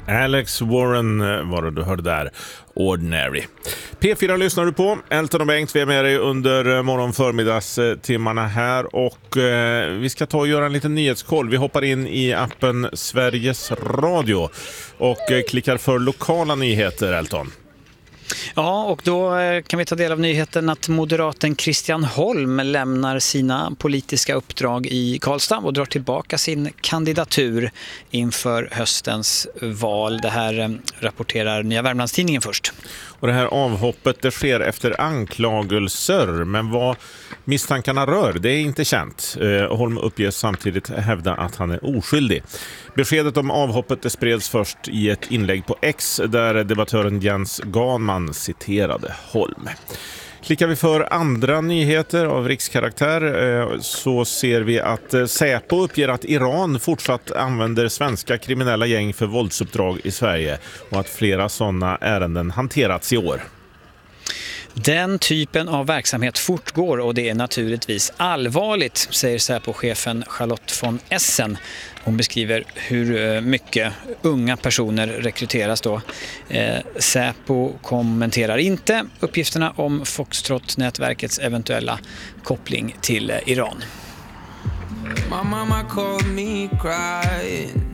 Alex Warren var det du hörde där. Ordinary. P4 lyssnar du på. Elton och Bengt, vi är med dig under morgonförmiddagstimmarna här. Och vi ska ta och göra en liten nyhetskoll. Vi hoppar in i appen Sveriges Radio och klickar för lokala nyheter, Elton. Ja, och då kan vi ta del av nyheten att moderaten Christian Holm lämnar sina politiska uppdrag i Karlstad och drar tillbaka sin kandidatur inför höstens val. Det här rapporterar Nya Värmlandstidningen först. Och det här avhoppet det sker efter anklagelser, men vad misstankarna rör, det är inte känt. Holm uppges samtidigt hävda att han är oskyldig. Beskedet om avhoppet det spreds först i ett inlägg på X där debattören Jens Ganman citerade Holm. Klickar vi för andra nyheter av rikskaraktär så ser vi att Säpo uppger att Iran fortsatt använder svenska kriminella gäng för våldsuppdrag i Sverige och att flera sådana ärenden hanterats i år. Den typen av verksamhet fortgår och det är naturligtvis allvarligt, säger Säpo-chefen Charlotte von Essen. Hon beskriver hur mycket unga personer rekryteras då. Säpo kommenterar inte uppgifterna om Foxtrot-nätverkets eventuella koppling till Iran. My mama called me crying.